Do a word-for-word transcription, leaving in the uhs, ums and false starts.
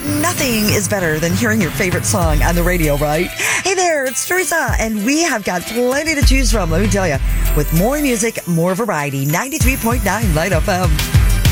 But nothing is better than hearing your favorite song on the radio, right? Hey there, it's Teresa, and we have got plenty to choose from, let me tell you. With more music, more variety, ninety-three point nine Light F M.